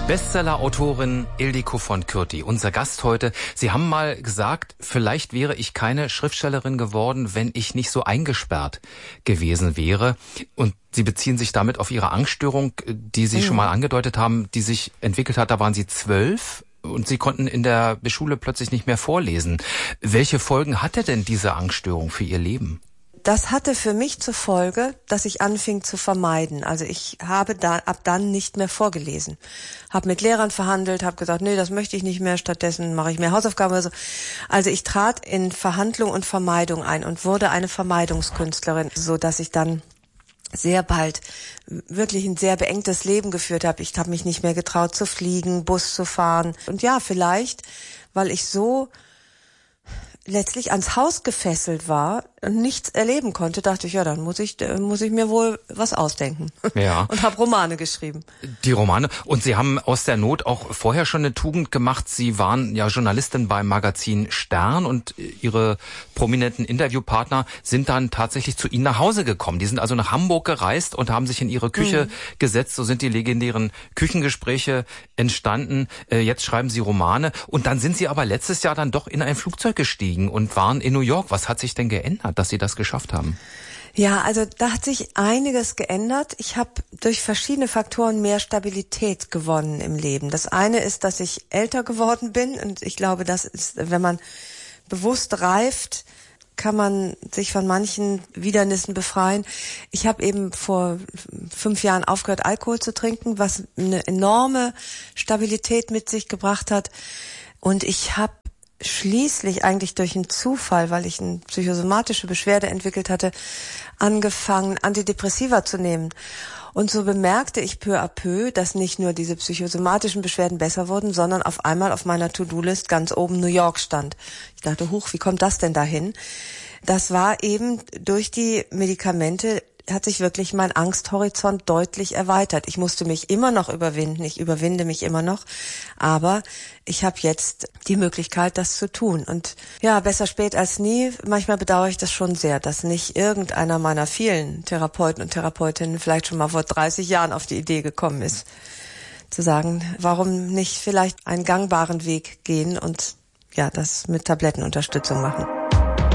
Bestseller-Autorin Ildiko von Kürti, unser Gast heute. Sie haben mal gesagt, vielleicht wäre ich keine Schriftstellerin geworden, wenn ich nicht so eingesperrt gewesen wäre. Und Sie beziehen sich damit auf Ihre Angststörung, die Sie schon mal angedeutet haben, die sich entwickelt hat. Da waren Sie 12 und Sie konnten in der Schule plötzlich nicht mehr vorlesen. Welche Folgen hatte denn diese Angststörung für Ihr Leben? Das hatte für mich zur Folge, dass ich anfing zu vermeiden. Also ich habe ab dann nicht mehr vorgelesen. Habe mit Lehrern verhandelt, habe gesagt, nee, das möchte ich nicht mehr, stattdessen mache ich mehr Hausaufgaben oder so. Also ich trat in Verhandlung und Vermeidung ein und wurde eine Vermeidungskünstlerin, so dass ich dann sehr bald wirklich ein sehr beengtes Leben geführt habe. Ich habe mich nicht mehr getraut zu fliegen, Bus zu fahren. Und ja, vielleicht, weil ich so letztlich ans Haus gefesselt war und nichts erleben konnte, dachte ich, ja, dann muss ich mir wohl was ausdenken. Ja. Und habe Romane geschrieben. Die Romane. Und Sie haben aus der Not auch vorher schon eine Tugend gemacht. Sie waren ja Journalistin beim Magazin Stern und Ihre prominenten Interviewpartner sind dann tatsächlich zu Ihnen nach Hause gekommen. Die sind also nach Hamburg gereist und haben sich in Ihre Küche gesetzt. So sind die legendären Küchengespräche entstanden. Jetzt schreiben Sie Romane. Und dann sind Sie aber letztes Jahr dann doch in ein Flugzeug gestiegen und waren in New York. Was hat sich denn geändert, dass Sie das geschafft haben? Ja, also da hat sich einiges geändert. Ich habe durch verschiedene Faktoren mehr Stabilität gewonnen im Leben. Das eine ist, dass ich älter geworden bin und ich glaube, das ist, wenn man bewusst reift, kann man sich von manchen Widernissen befreien. Ich habe eben vor 5 Jahren aufgehört, Alkohol zu trinken, was eine enorme Stabilität mit sich gebracht hat. Und ich habe schließlich eigentlich durch einen Zufall, weil ich eine psychosomatische Beschwerde entwickelt hatte, angefangen, Antidepressiva zu nehmen. Und so bemerkte ich peu à peu, dass nicht nur diese psychosomatischen Beschwerden besser wurden, sondern auf einmal auf meiner To-Do-List ganz oben New York stand. Ich dachte, huch, wie kommt das denn dahin? Das war eben durch die Medikamente, hat sich wirklich mein Angsthorizont deutlich erweitert. Ich musste mich immer noch überwinden, ich überwinde mich immer noch, aber ich habe jetzt die Möglichkeit, das zu tun. Und ja, besser spät als nie. Manchmal bedauere ich das schon sehr, dass nicht irgendeiner meiner vielen Therapeuten und Therapeutinnen vielleicht schon mal vor 30 Jahren auf die Idee gekommen ist, zu sagen, warum nicht vielleicht einen gangbaren Weg gehen und ja, das mit Tablettenunterstützung machen.